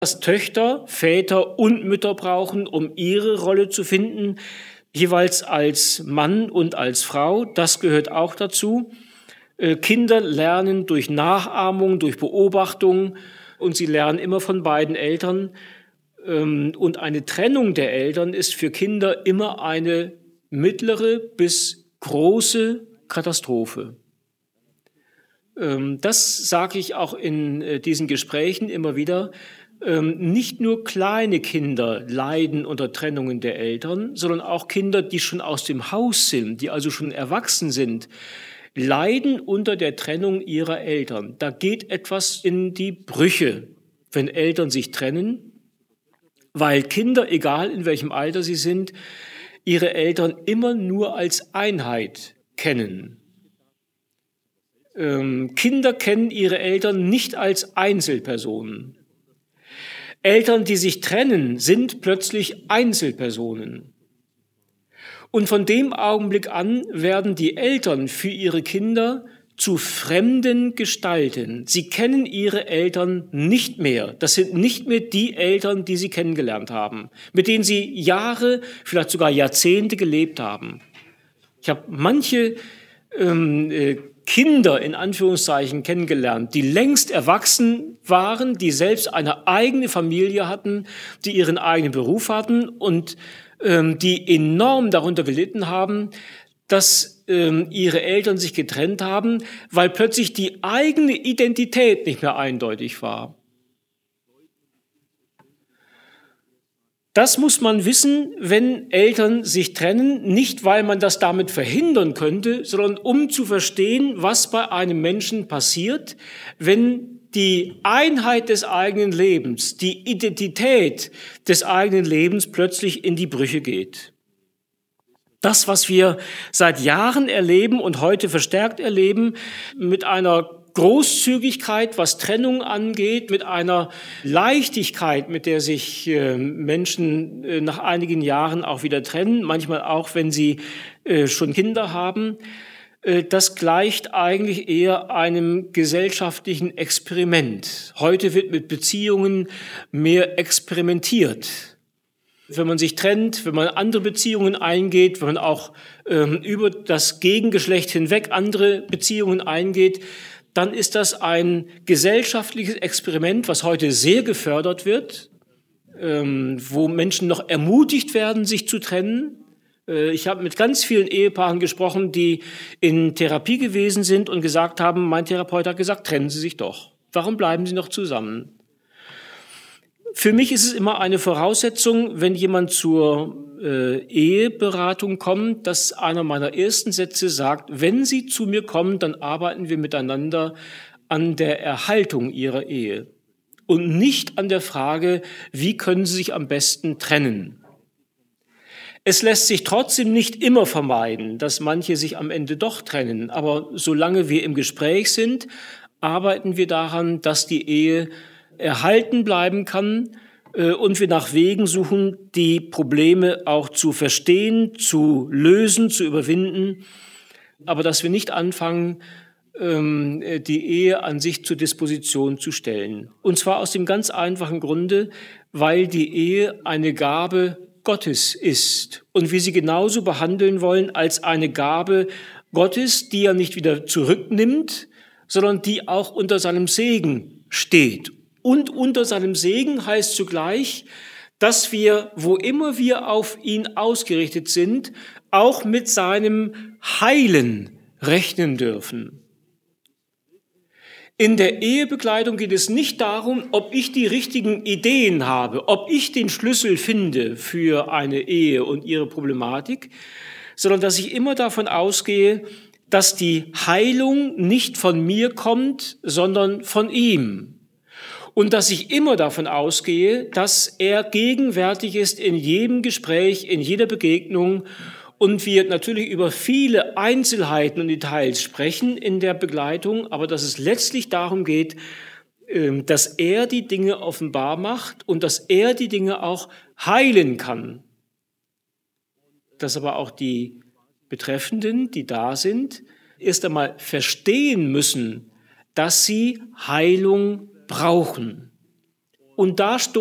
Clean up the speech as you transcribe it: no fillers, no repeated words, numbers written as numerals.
dass Töchter, Väter und Mütter brauchen, um ihre Rolle zu finden, jeweils als Mann und als Frau. Das gehört auch dazu. Kinder lernen durch Nachahmung, durch Beobachtung und sie lernen immer von beiden Eltern. Und eine Trennung der Eltern ist für Kinder immer eine mittlere bis große Katastrophe. Das sage ich auch in diesen Gesprächen immer wieder. Nicht nur kleine Kinder leiden unter Trennungen der Eltern, sondern auch Kinder, die schon aus dem Haus sind, die also schon erwachsen sind, leiden unter der Trennung ihrer Eltern. Da geht etwas in die Brüche, wenn Eltern sich trennen, weil Kinder, egal in welchem Alter sie sind, ihre Eltern immer nur als Einheit kennen. Kinder kennen ihre Eltern nicht als Einzelpersonen. Eltern, die sich trennen, sind plötzlich Einzelpersonen. Und von dem Augenblick an werden die Eltern für ihre Kinder zu fremden Gestalten. Sie kennen ihre Eltern nicht mehr. Das sind nicht mehr die Eltern, die sie kennengelernt haben, mit denen sie Jahre, vielleicht sogar Jahrzehnte gelebt haben. Ich habe manche Kinder in Anführungszeichen kennengelernt, die längst erwachsen waren, die selbst eine eigene Familie hatten, die ihren eigenen Beruf hatten und die enorm darunter gelitten haben, dass ihre Eltern sich getrennt haben, weil plötzlich die eigene Identität nicht mehr eindeutig war. Das muss man wissen, wenn Eltern sich trennen, nicht weil man das damit verhindern könnte, sondern um zu verstehen, was bei einem Menschen passiert, wenn die Einheit des eigenen Lebens, die Identität des eigenen Lebens plötzlich in die Brüche geht. Das, was wir seit Jahren erleben und heute verstärkt erleben, mit einer Großzügigkeit, was Trennung angeht, mit einer Leichtigkeit, mit der sich Menschen nach einigen Jahren auch wieder trennen, manchmal auch, wenn sie schon Kinder haben, das gleicht eigentlich eher einem gesellschaftlichen Experiment. Heute wird mit Beziehungen mehr experimentiert. Wenn man sich trennt, wenn man andere Beziehungen eingeht, wenn man auch über das Gegengeschlecht hinweg andere Beziehungen eingeht, dann ist das ein gesellschaftliches Experiment, was heute sehr gefördert wird, wo Menschen noch ermutigt werden, sich zu trennen. Ich habe mit ganz vielen Ehepaaren gesprochen, die in Therapie gewesen sind und gesagt haben, mein Therapeut hat gesagt, trennen Sie sich doch. Warum bleiben Sie noch zusammen? Für mich ist es immer eine Voraussetzung, wenn jemand zur Eheberatung kommt, dass einer meiner ersten Sätze sagt, wenn Sie zu mir kommen, dann arbeiten wir miteinander an der Erhaltung Ihrer Ehe und nicht an der Frage, wie können Sie sich am besten trennen. Es lässt sich trotzdem nicht immer vermeiden, dass manche sich am Ende doch trennen, aber solange wir im Gespräch sind, arbeiten wir daran, dass die Ehe erhalten bleiben kann und wir nach Wegen suchen, die Probleme auch zu verstehen, zu lösen, zu überwinden, aber dass wir nicht anfangen, die Ehe an sich zur Disposition zu stellen. Und zwar aus dem ganz einfachen Grunde, weil die Ehe eine Gabe Gottes ist und wir sie genauso behandeln wollen als eine Gabe Gottes, die er nicht wieder zurücknimmt, sondern die auch unter seinem Segen steht. Und unter seinem Segen heißt zugleich, dass wir, wo immer wir auf ihn ausgerichtet sind, auch mit seinem Heilen rechnen dürfen. In der Ehebegleitung geht es nicht darum, ob ich die richtigen Ideen habe, ob ich den Schlüssel finde für eine Ehe und ihre Problematik, sondern dass ich immer davon ausgehe, dass die Heilung nicht von mir kommt, sondern von ihm. Und dass ich immer davon ausgehe, dass er gegenwärtig ist in jedem Gespräch, in jeder Begegnung und wir natürlich über viele Einzelheiten und Details sprechen in der Begleitung, aber dass es letztlich darum geht, dass er die Dinge offenbar macht und dass er die Dinge auch heilen kann. Dass aber auch die Betreffenden, die da sind, erst einmal verstehen müssen, dass sie Heilung brauchen. und da